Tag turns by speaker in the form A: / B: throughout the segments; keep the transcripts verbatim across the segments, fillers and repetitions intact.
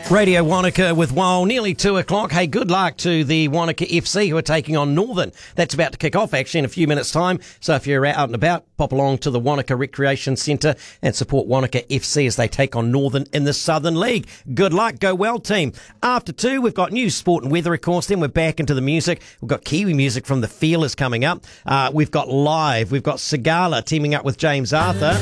A: Radio Wanaka with Wow, nearly two o'clock. Hey, good luck to the Wanaka F C who are taking on Northern. That's about to kick off actually in a few minutes' time. So if you're out and about, pop along to the Wanaka Recreation Centre and support Wanaka F C as they take on Northern in the Southern League. Good luck. Go well, team. After two, we've got news, sport and weather, of course. Then we're back into the music. We've got Kiwi music from the Feelers coming up. Uh, we've got Live. We've got Sigala teaming up with James Arthur.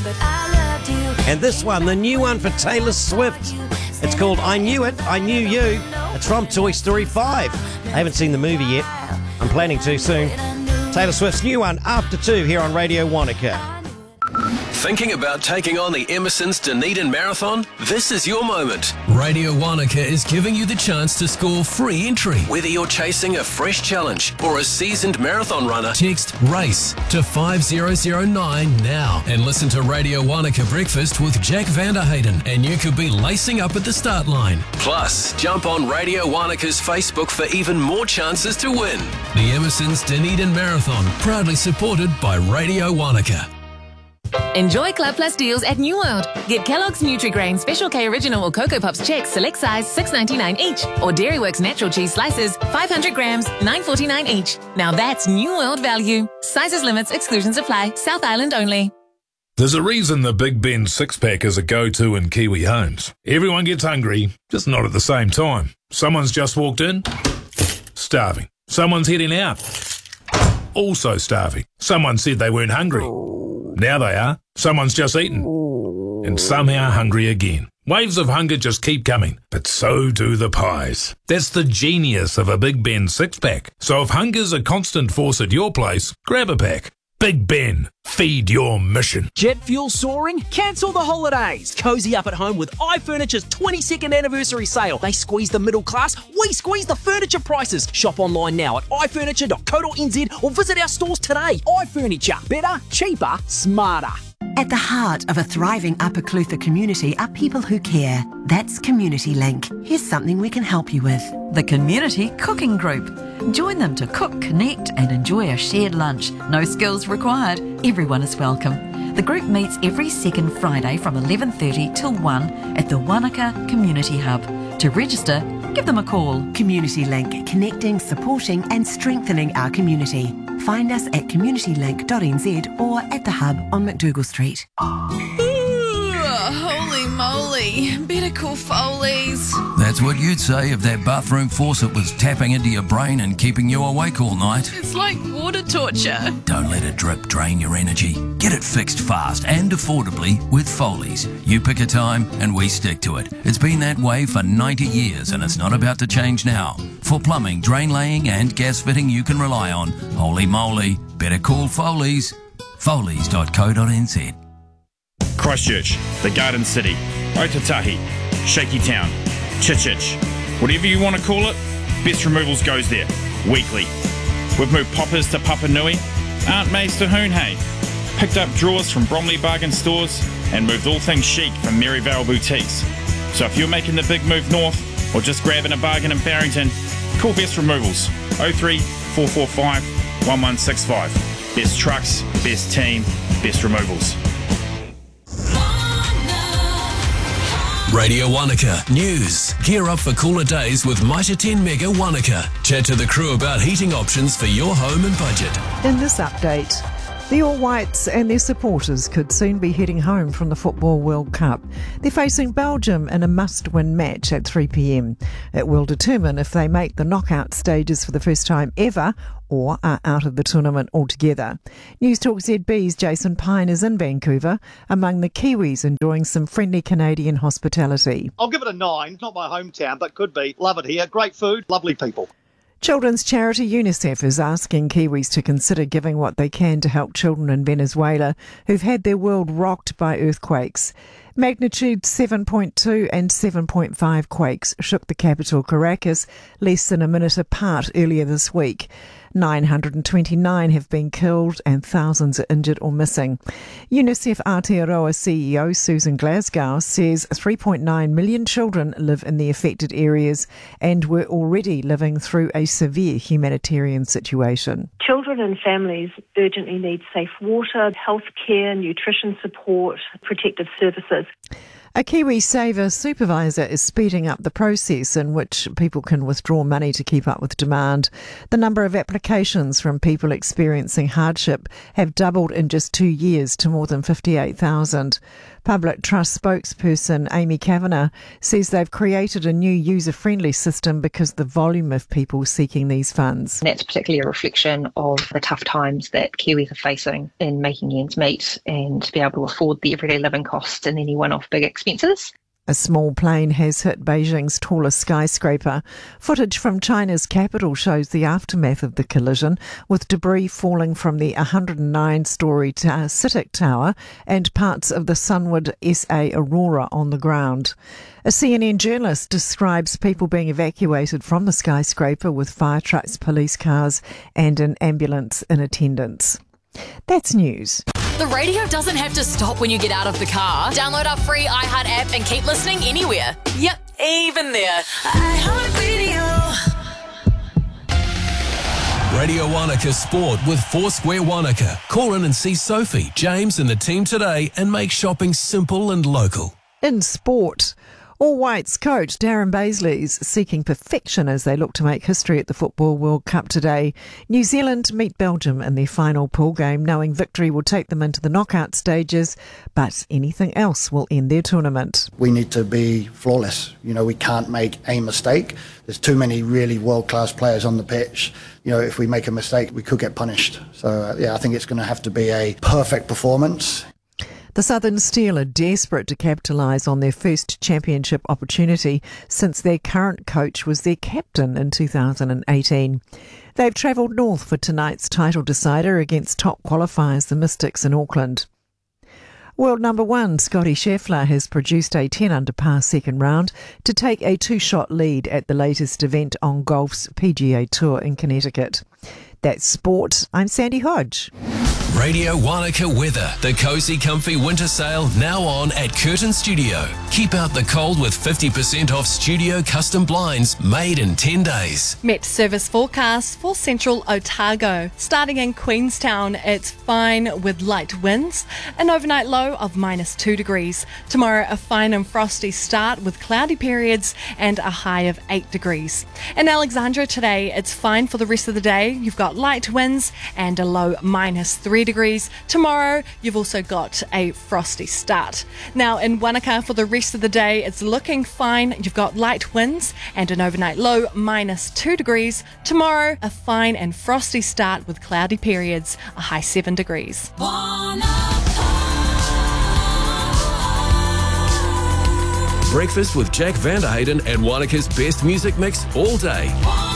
A: And this one, the new one for Taylor Swift. It's called I Knew It, I Knew You. It's from Toy Story five. I haven't seen the movie yet. I'm planning to soon. Taylor Swift's new one, after two, here on Radio Wanaka.
B: Thinking about taking on the Emerson's Dunedin Marathon? This is your moment.
C: Radio Wanaka is giving you the chance to score free entry.
B: Whether you're chasing a fresh challenge or a seasoned marathon runner,
C: Text RACE to five zero zero nine now and listen to Radio Wanaka Breakfast with Jack Vanderhayden and you could be lacing up at the start line.
B: Plus, jump on Radio Wanaka's Facebook for even more chances to win.
C: The Emerson's Dunedin Marathon, proudly supported by Radio Wanaka.
D: Enjoy Club Plus deals at New World. Get Kellogg's Nutri-Grain Special K Original or Cocoa Puffs Chex select size six ninety-nine each, or Dairyworks Natural Cheese Slices five hundred grams nine forty-nine each. Now that's New World value. Sizes, limits, exclusions apply. South Island only.
E: There's a reason the Big Ben six-pack is a go-to in Kiwi homes. Everyone gets hungry, just not at the same time. Someone's just walked in, starving. Someone's heading out, also starving. Someone said they weren't hungry. Now they are. Someone's just eaten. And somehow hungry again. Waves of hunger just keep coming, but so do the pies. That's the genius of a Big Ben six-pack. So if hunger's a constant force at your place, grab a pack. Big Ben, feed your mission.
F: Jet fuel soaring? Cancel the holidays. Cozy up at home with iFurniture's twenty-second anniversary sale. They squeeze the middle class, we squeeze the furniture prices. Shop online now at i furniture dot co dot n z or visit our stores today. iFurniture, better, cheaper, smarter.
G: At the heart of a thriving Upper Clutha community are people who care. That's Community Link. Here's something we can help you with.
H: The Community Cooking Group. Join them to cook, connect and enjoy a shared lunch. No skills required. Everyone is welcome. The group meets every second Friday from eleven thirty till one at the Wanaka Community Hub. To register, give them a call.
G: Community Link, connecting, supporting and strengthening our community. Find us at community link dot n z or at the Hub on McDougall Street.
I: Holy moly, better call Foley's.
J: That's what you'd say if that bathroom faucet was tapping into your brain and keeping you awake all night.
I: It's like water torture.
J: Don't let a drip drain your energy. Get it fixed fast and affordably with Foley's. You pick a time and we stick to it. It's been that way for ninety years and it's not about to change now. For plumbing, drain laying and gas fitting you can rely on. Holy moly, better call Foley's. Foley's dot co dot n z.
K: Christchurch, the Garden City, Otatahi, Shaky Town, Chichich, whatever you want to call it, Best Removals goes there, weekly. We've moved poppers to Papa Nui, Aunt May's to Hoonhay, picked up drawers from Bromley Bargain Stores, and moved all things chic from Maryvale Boutiques. So if you're making the big move north, or just grabbing a bargain in Barrington, call Best Removals, oh three four four five one one six five. Best trucks, best team, best removals.
C: Radio Wanaka News. Gear up for cooler days with Mitre ten Mega Wanaka. Chat to the crew about heating options for your home and budget.
L: In this update, the All Whites and their supporters could soon be heading home from the Football World Cup. They're facing Belgium in a must-win match at three p m. It will determine if they make the knockout stages for the first time ever or are out of the tournament altogether. News Talk Z B's Jason Pine is in Vancouver, among the Kiwis enjoying some friendly Canadian hospitality.
M: I'll give it a nine. Not my hometown, but could be. Love it here. Great food, lovely people.
L: Children's charity UNICEF is asking Kiwis to consider giving what they can to help children in Venezuela who've had their world rocked by earthquakes. Magnitude seven point two and seven point five quakes shook the capital, Caracas, less than a minute apart earlier this week. nine hundred twenty-nine have been killed and thousands are injured or missing. UNICEF Aotearoa C E O Susan Glasgow says three point nine million children live in the affected areas and were already living through a severe humanitarian situation.
N: Children and families urgently need safe water, health care, nutrition support, protective services.
L: A KiwiSaver supervisor is speeding up the process in which people can withdraw money to keep up with demand. The number of applications from people experiencing hardship have doubled in just two years to more than fifty-eight thousand. Public Trust spokesperson Amy Kavanagh says they've created a new user-friendly system because of the volume of people seeking these funds.
N: And that's particularly a reflection of the tough times that Kiwis are facing in making ends meet and to be able to afford the everyday living costs and any one-off big expenses.
L: A small plane has hit Beijing's tallest skyscraper. Footage from China's capital shows the aftermath of the collision, with debris falling from the one hundred nine storey ta- CITIC Tower and parts of the Sunwood S A Aurora on the ground. A C N N journalist describes people being evacuated from the skyscraper with fire trucks, police cars and an ambulance in attendance. That's news.
O: The radio doesn't have to stop when you get out of the car. Download our free iHeart app and keep listening anywhere. Yep, even there. iHeartRadio.
C: Radio Wanaka Sport with Foursquare Wanaka. Call in and see Sophie, James and the team today and make shopping simple and local.
L: In sport, All Whites coach Darren Baisley is seeking perfection as they look to make history at the Football World Cup today. New Zealand meet Belgium in their final pool game, knowing victory will take them into the knockout stages, but anything else will end their tournament.
P: We need to be flawless. You know, we can't make a mistake. There's too many really world-class players on the pitch. You know, if we make a mistake, we could get punished. So, uh, yeah, I think it's going to have to be a perfect performance.
L: The Southern Steel are desperate to capitalise on their first championship opportunity since their current coach was their captain in two thousand eighteen. They've travelled north for tonight's title decider against top qualifiers, the Mystics in Auckland. World number one, Scotty Scheffler, has produced a ten under par second round to take a two-shot lead at the latest event on golf's P G A Tour in Connecticut. That's sport. I'm Sandy Hodge.
C: Radio Wanaka weather. The Cozy Comfy Winter Sale now on at Curtin Studio. Keep out the cold with fifty percent off studio custom blinds made in ten days.
Q: Met service forecast for central Otago. Starting in Queenstown, it's fine with light winds. An overnight low of minus two degrees. Tomorrow, a fine and frosty start with cloudy periods and a high of eight degrees. In Alexandria today, it's fine for the rest of the day. You've got light winds and a low minus three degrees. Tomorrow, you've also got a frosty start. Now, in Wanaka for the rest of the day, it's looking fine. You've got light winds and an overnight low minus two degrees. Tomorrow, a fine and frosty start with cloudy periods, a high seven degrees.
C: Breakfast with Jack Vanderhayden and Wanaka's best music mix all day.